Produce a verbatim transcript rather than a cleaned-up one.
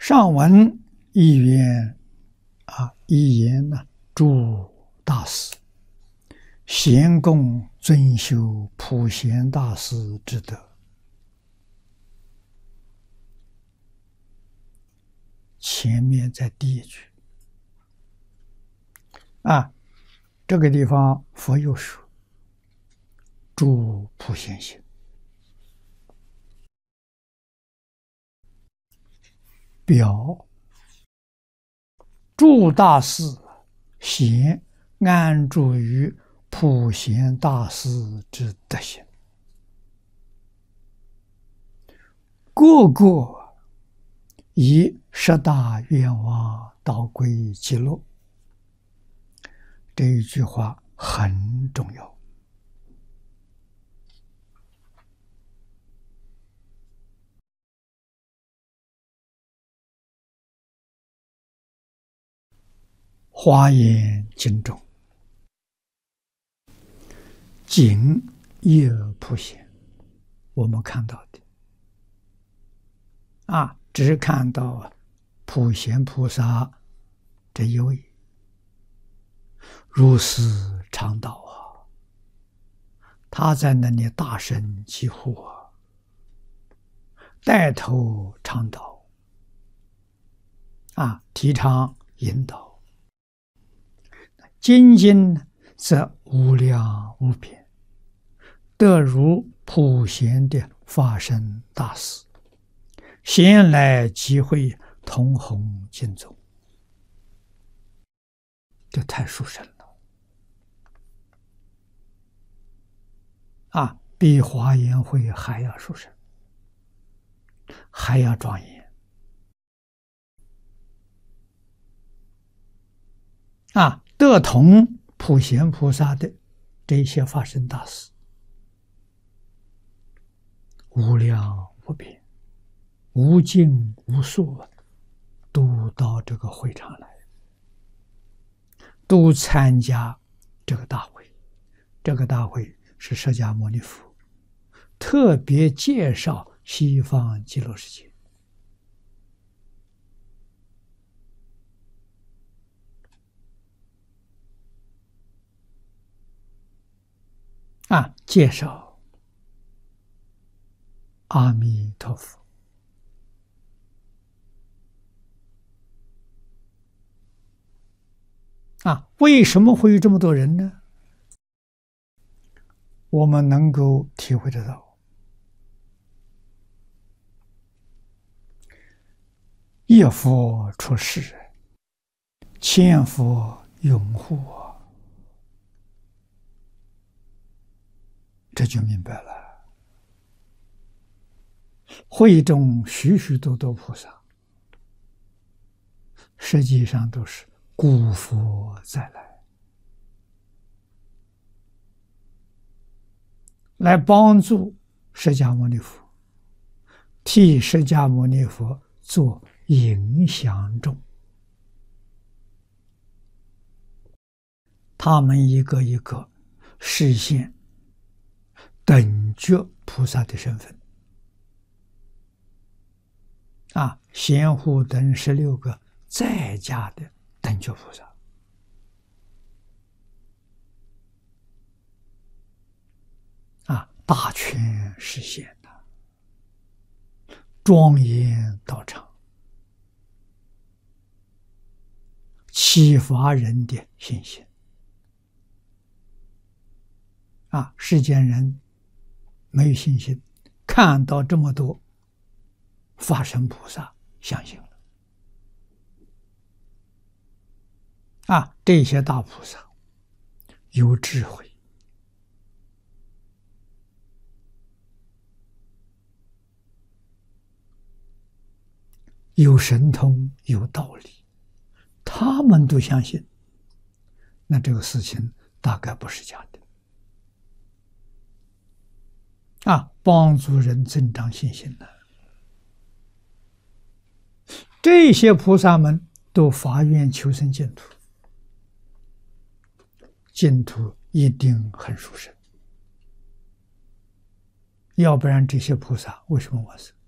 上文一言啊，一言呢，诸大师贤供尊修普贤大师之德。前面在第一句啊，这个地方佛又说诸普贤行，表诸大师贤安住于普贤大师之德行，个个以十大愿望导归极乐。这一句话很重要。华严经中仅一普贤，我们看到的啊，只看到普贤菩萨这一位，如是常导啊，他在那里大声疾呼啊，带头倡导啊，提倡引导。精进则无量无边，得如普贤的法身大士，先来集会同弘经宗，这太殊胜了啊！比华严会还要殊胜，还要庄严啊！得同普贤菩萨的这些法身大士，无量无边、无尽无数，都到这个会场来，都参加这个大会。这个大会是释迦牟尼佛特别介绍西方极乐世界啊，介绍阿弥陀佛啊。为什么会有这么多人呢？我们能够体会得到，一佛出世，千佛拥护啊，这就明白了。会中许许多多菩萨，实际上都是古佛再来，来帮助释迦牟尼佛，替释迦牟尼佛做影响众。他们一个一个实现等觉菩萨的身份啊，贤护等十六个在家的等觉菩萨啊，大权实现的庄严道场，启发人的信心啊，世间人没有信心，看到这么多法身菩萨，相信了啊！这些大菩萨有智慧，有神通，有道理，他们都相信，那这个事情大概不是假的啊！帮助人增长信心的。这些菩萨们都发愿求生净土，净土一定很殊胜，要不然这些菩萨为什么往生？